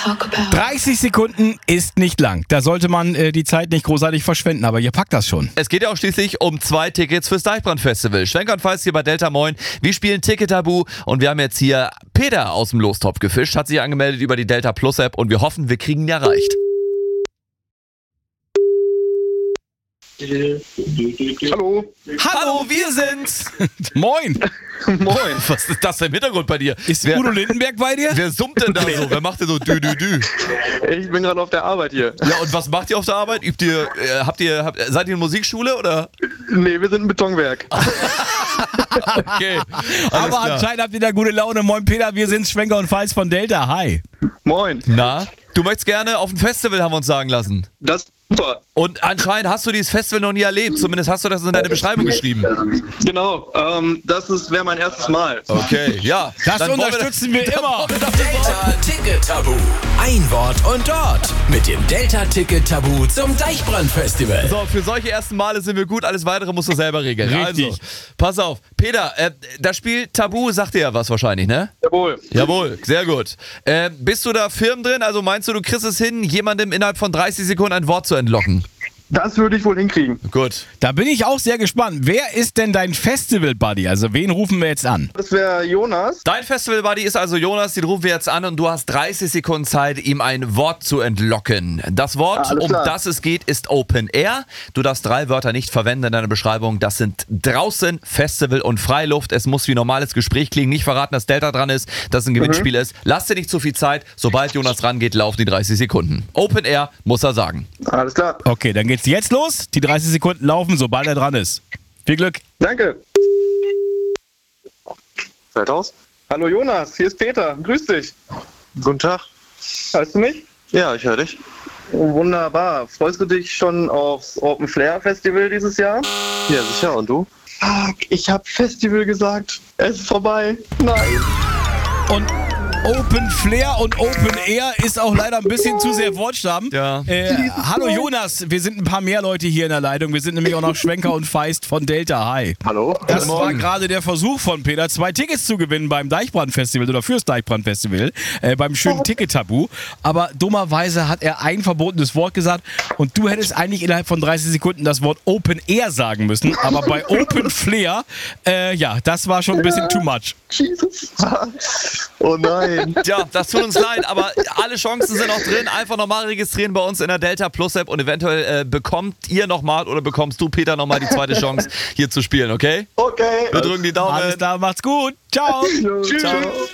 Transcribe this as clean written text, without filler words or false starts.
30 Sekunden ist nicht lang. Da sollte man die Zeit nicht großartig verschwenden, aber ihr packt das schon. Es geht ja auch schließlich um 2 Tickets fürs Deichbrand-Festival. Schwenker und Feist hier bei Delta Moin. Wir spielen Ticket-Tabu und wir haben jetzt hier Peter aus dem Lostopf gefischt, hat sich angemeldet über die Delta Plus App und wir hoffen, wir kriegen ihn erreicht. Hallo. Hallo, wir sind's! Moin! Moin. Was ist das denn im Hintergrund bei dir? Ist Udo Lindenberg bei dir? Wer summt denn da so? Wer macht denn so dü? Ich bin gerade auf der Arbeit hier. Ja, und was macht ihr auf der Arbeit? Seid ihr in Musikschule oder? Nee, wir sind ein Betonwerk. Okay. Aber anscheinend habt ihr da gute Laune. Moin Peter, wir sind Schwenker und Feist von Delta. Hi. Moin. Na? Du möchtest gerne auf ein Festival, haben wir uns sagen lassen. Das ist super. Und anscheinend hast du dieses Festival noch nie erlebt. Zumindest hast du das in deine Beschreibung geschrieben. Genau, das wäre mein erstes Mal. Okay, ja. Das Dann wollen unterstützen wir immer. Delta Ticket Tabu. Ein Wort und dort. Mit dem Delta Ticket Tabu zum Deichbrand-Festival. So, für solche ersten Male sind wir gut. Alles Weitere musst du selber regeln. Richtig. Also, pass auf. Peter, das Spiel Tabu sagt dir ja was wahrscheinlich, ne? Jawohl. Jawohl, sehr gut. Bist du da firm drin? Also meinst du kriegst es hin, jemandem innerhalb von 30 Sekunden ein Wort zu entlocken? Das würde ich wohl hinkriegen. Gut. Da bin ich auch sehr gespannt. Wer ist denn dein Festival-Buddy? Also wen rufen wir jetzt an? Das wäre Jonas. Dein Festival-Buddy ist also Jonas, den rufen wir jetzt an und du hast 30 Sekunden Zeit, ihm ein Wort zu entlocken. Das Wort, Alles um klar. das es geht, ist Open Air. Du darfst 3 Wörter nicht verwenden in deiner Beschreibung. Das sind draußen, Festival und Freiluft. Es muss wie normales Gespräch klingen. Nicht verraten, dass Delta dran ist, dass es ein Gewinnspiel ist. Lass dir nicht zu viel Zeit. Sobald Jonas rangeht, laufen die 30 Sekunden. Open Air, muss er sagen. Alles klar. Okay, dann geht's jetzt los. Die 30 Sekunden laufen, sobald er dran ist. Viel Glück. Danke. Fällt aus. Hallo Jonas, hier ist Peter. Grüß dich. Guten Tag. Hörst du mich? Ja, ich höre dich. Oh, wunderbar. Freust du dich schon aufs Open Flair Festival dieses Jahr? Ja, sicher. Und du? Fuck, ich hab Festival gesagt. Es ist vorbei. Nein. Und Open Flair und Open Air ist auch leider ein bisschen zu sehr Wortstamm. Ja. Hallo Jonas, wir sind ein paar mehr Leute hier in der Leitung. Wir sind nämlich auch noch Schwenker und Feist von Delta. Hi. Hallo? Das war gerade der Versuch von Peter, 2 Tickets zu gewinnen beim Deichbrand-Festival oder fürs Deichbrand-Festival, beim schönen Ticket-Tabu. Aber dummerweise hat er ein verbotenes Wort gesagt und du hättest eigentlich innerhalb von 30 Sekunden das Wort Open Air sagen müssen. Aber bei Open Flair, ja, das war schon ein bisschen too much. Jesus. Oh nein. Ja, das tut uns leid, aber alle Chancen sind noch drin. Einfach nochmal registrieren bei uns in der Delta Plus App und eventuell bekommt ihr nochmal oder bekommst du, Peter, nochmal die zweite Chance, hier zu spielen, okay? Okay. Wir drücken die Daumen. Alles klar, macht's gut. Ciao. Tschüss. Ciao.